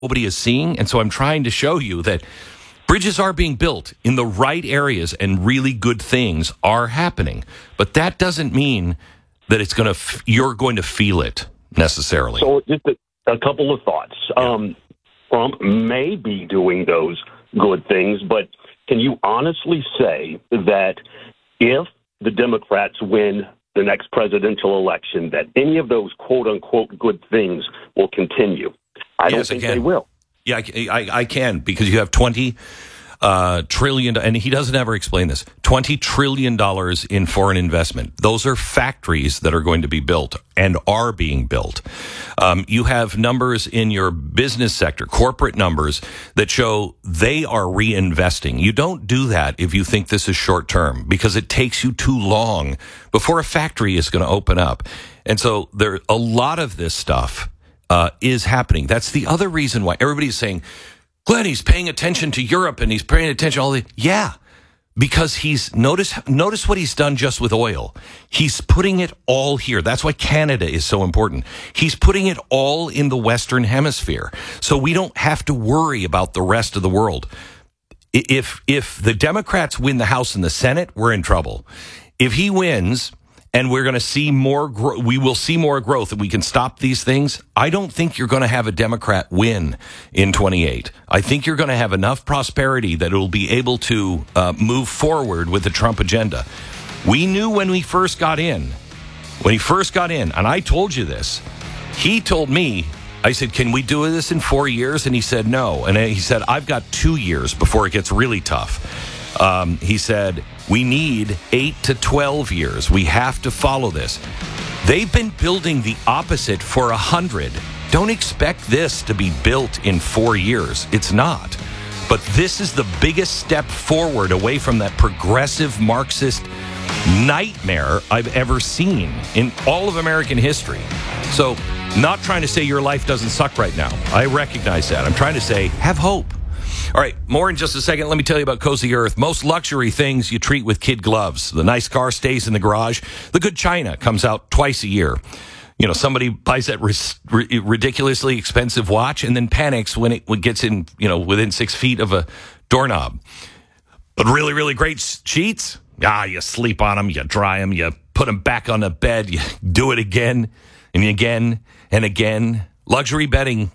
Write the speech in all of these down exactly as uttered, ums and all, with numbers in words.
nobody is seeing. And so I'm trying to show you that bridges are being built in the right areas and really good things are happening. But that doesn't mean that it's going to, f- you're going to feel it necessarily. So just a, a couple of thoughts. Yeah. Um, Trump may be doing those good things, but can you honestly say that if the Democrats win the next presidential election, that any of those quote-unquote good things will continue? I Yes, don't think I can. they will. Yeah, I, I, I can, because you have twenty uh, trillion, and he doesn't ever explain this, twenty trillion dollars in foreign investment. Those are factories that are going to be built and are being built. Um, you have numbers in your business sector, corporate numbers, that show they are reinvesting. You don't do that if you think this is short term, because it takes you too long before a factory is going to open up. And so there, a lot of this stuff Uh, is happening. That's the other reason why everybody's saying, Glenn, he's paying attention to Europe and he's paying attention to all the, yeah, because he's, notice, notice what he's done just with oil. He's putting it all here. That's why Canada is so important. He's putting it all in the Western Hemisphere. So we don't have to worry about the rest of the world. If, if the Democrats win the House and the Senate, we're in trouble. If he wins, and we're going to see more, gro- we will see more growth, and we can stop these things, I don't think you're going to have a Democrat win in twenty-eight. I think you're going to have enough prosperity that it will be able to uh, move forward with the Trump agenda. We knew when we first got in, when he first got in, and I told you this, he told me, I said, can we do this in four years? And he said, no. And he said, I've got two years before it gets really tough. Um, he said, we need eight to twelve years. We have to follow this. They've been building the opposite for a hundred. Don't expect this to be built in four years. It's not. But this is the biggest step forward away from that progressive Marxist nightmare I've ever seen in all of American history. So, not trying to say your life doesn't suck right now. I recognize that. I'm trying to say, have hope. All right, more in just a second. Let me tell you about Cozy Earth. Most luxury things you treat with kid gloves. The nice car stays in the garage. The good china comes out twice a year. You know, somebody buys that ris- ridiculously expensive watch and then panics when it gets in, you know, within six feet of a doorknob. But really, really great sheets? Ah, you sleep on them, you dry them, you put them back on the bed, you do it again and again and again. Luxury bedding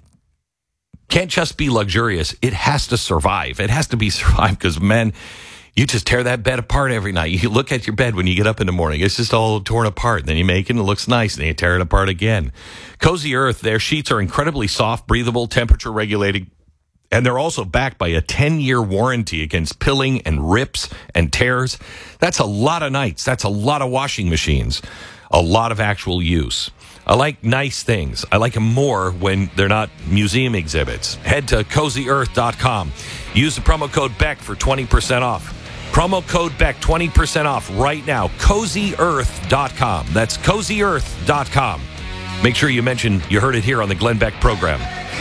can't just be luxurious. It has to survive. It has to be survived because, man, you just tear that bed apart every night. You look at your bed when you get up in the morning. It's just all torn apart. And then you make it and it looks nice. And then you tear it apart again. Cozy Earth, their sheets are incredibly soft, breathable, temperature regulating. And they're also backed by a ten-year warranty against pilling and rips and tears. That's a lot of nights. That's a lot of washing machines. A lot of actual use. I like nice things. I like them more when they're not museum exhibits. Head to cozy earth dot com. Use the promo code Beck for twenty percent off. Promo code Beck, twenty percent off right now. cozy earth dot com. That's cozy earth dot com. Make sure you mention you heard it here on the Glenn Beck program.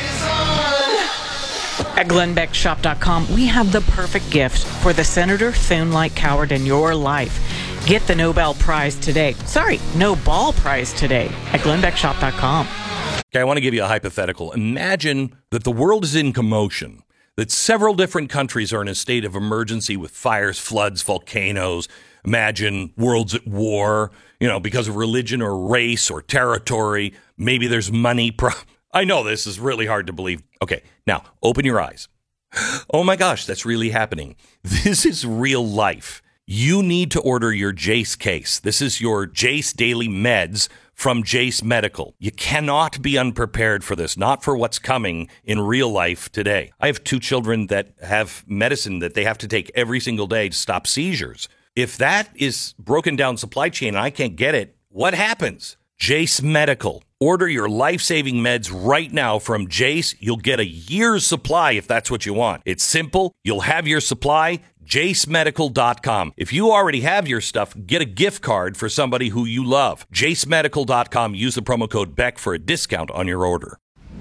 At glenn beck shop dot com, we have the perfect gift for the Senator Thune-like coward in your life. Get the Nobel Prize today. Sorry, no ball prize today at glenn beck shop dot com. Okay, I want to give you a hypothetical. Imagine that the world is in commotion, that several different countries are in a state of emergency with fires, floods, volcanoes. Imagine world's at war, you know, because of religion or race or territory. Maybe there's money. Pro- I know this is really hard to believe. Okay, now open your eyes. Oh my gosh, that's really happening. This is real life. You need to order your Jace case. This is your Jace Daily Meds from Jace Medical. You cannot be unprepared for this, not for what's coming in real life today. I have two children that have medicine that they have to take every single day to stop seizures. If that is broken down supply chain and I can't get it, what happens? Jace Medical. Order your life-saving meds right now from Jace. You'll get a year's supply if that's what you want. It's simple. You'll have your supply. jace medical dot com. If you already have your stuff, get a gift card for somebody who you love. jace medical dot com. Use the promo code Beck for a discount on your order.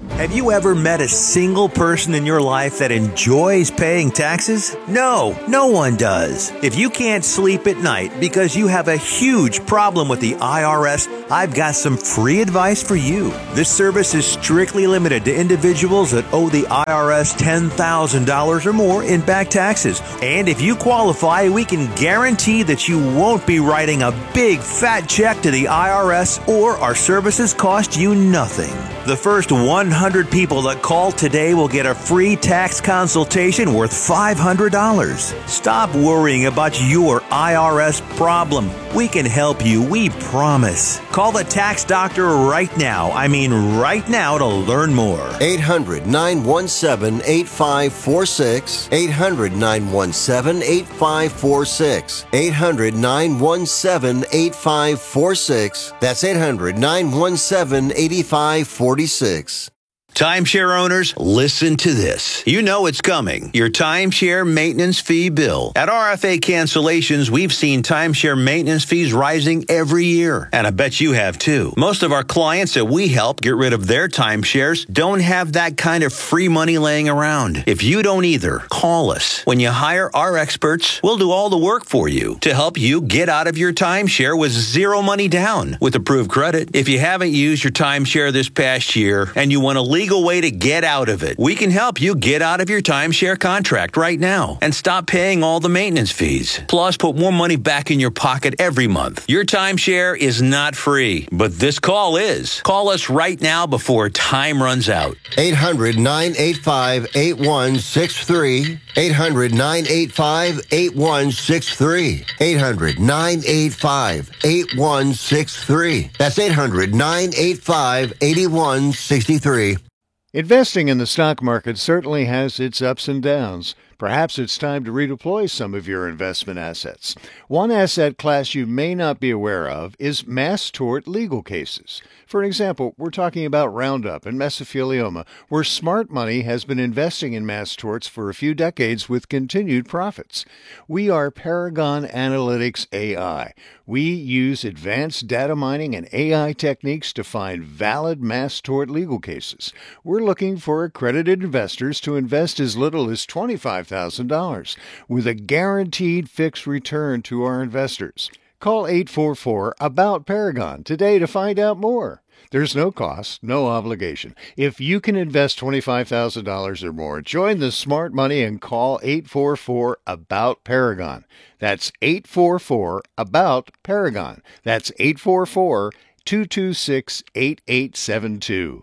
Have you ever met a single person in your life that enjoys paying taxes? No, no one does. If you can't sleep at night because you have a huge problem with the I R S, I've got some free advice for you. This service is strictly limited to individuals that owe the I R S ten thousand dollars or more in back taxes. And if you qualify, we can guarantee that you won't be writing a big fat check to the I R S, or our services cost you nothing. The first one hundred people that call today will get a free tax consultation worth five hundred dollars. Stop worrying about your I R S problem. We can help you, we promise. Call the tax doctor right now. I mean right now to learn more. eight hundred, nine one seven, eight five four six. eight hundred, nine one seven, eight five four six. eight hundred, nine one seven, eight five four six. That's eight hundred, nine one seven, eight five four six. Timeshare owners, listen to this. You know it's coming. Your timeshare maintenance fee bill. At R F A Cancellations, we've seen timeshare maintenance fees rising every year. And I bet you have too. Most of our clients that we help get rid of their timeshares don't have that kind of free money laying around. If you don't either, call us. When you hire our experts, we'll do all the work for you to help you get out of your timeshare with zero money down with approved credit. If you haven't used your timeshare this past year and you want to leave legal way to get out of it. We can help you get out of your timeshare contract right now and stop paying all the maintenance fees. Plus, put more money back in your pocket every month. Your timeshare is not free, but this call is. Call us right now before time runs out. eight hundred, nine eight five, eight one six three. eight hundred, nine eight five, eight one six three. eight hundred, nine eight five, eight one six three. That's eight hundred, nine eight five, eight one six three. Investing in the stock market certainly has its ups and downs. Perhaps it's time to redeploy some of your investment assets. One asset class you may not be aware of is mass tort legal cases. For example, we're talking about Roundup and mesothelioma, where smart money has been investing in mass torts for a few decades with continued profits. We are Paragon Analytics A I. We use advanced data mining and A I techniques to find valid mass tort legal cases. We're looking for accredited investors to invest as little as twenty-five thousand dollars with a guaranteed fixed return to our investors. Call eight four four, A B O U T, Paragon today to find out more. There's no cost, no obligation. If you can invest twenty-five thousand dollars or more, join the smart money and call eight four four, A B O U T, Paragon. That's eight four four, A B O U T, Paragon. That's eight four four, two two six, eight eight seven two.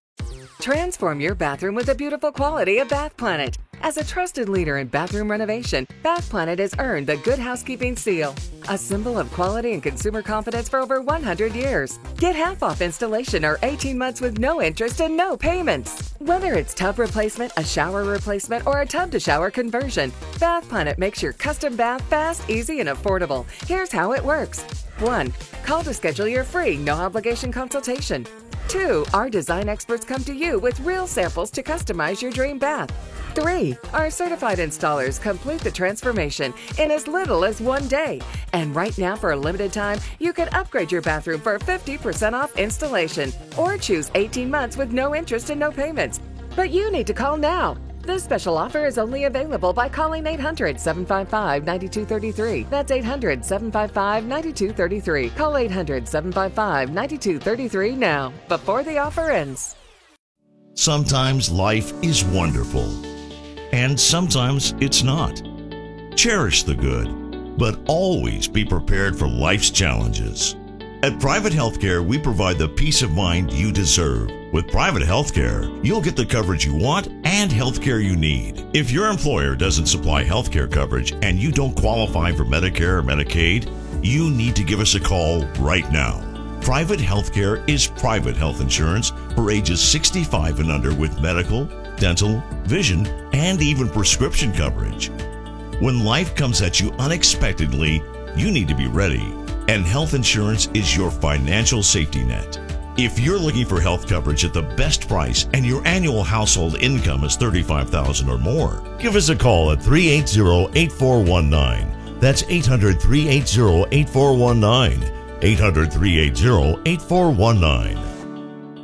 Transform your bathroom with the beautiful quality of Bath Planet. As a trusted leader in bathroom renovation, Bath Planet has earned the Good Housekeeping seal, a symbol of quality and consumer confidence for over one hundred years. Get half off installation or eighteen months with no interest and no payments. Whether it's tub replacement, a shower replacement, or a tub-to-shower conversion, Bath Planet makes your custom bath fast, easy, and affordable. Here's how it works. one. Call to schedule your free, no-obligation consultation. two. Our design experts come to you with real samples to customize your dream bath. three. Our certified installers complete the transformation in as little as one day. And right now, for a limited time, you can upgrade your bathroom for fifty percent off installation or choose eighteen months with no interest and no payments. But you need to call now. This special offer is only available by calling eight hundred, seven five five, nine two three three. That's eight hundred, seven five five, nine two three three. Call eight hundred, seven five five, nine two three three now, before the offer ends. Sometimes life is wonderful, and sometimes it's not. Cherish the good, but always be prepared for life's challenges. At Private Healthcare, we provide the peace of mind you deserve. With Private Healthcare, you'll get the coverage you want and healthcare you need. If your employer doesn't supply healthcare coverage and you don't qualify for Medicare or Medicaid, you need to give us a call right now. Private Healthcare is private health insurance for ages sixty-five and under with medical, dental, vision, and even prescription coverage. When life comes at you unexpectedly, you need to be ready, and health insurance is your financial safety net. If you're looking for health coverage at the best price and your annual household income is thirty-five thousand dollars or more, give us a call at three eight zero, eight four one nine. That's eight hundred, three eight zero, eight four one nine. eight hundred, three eight zero, eight four one nine.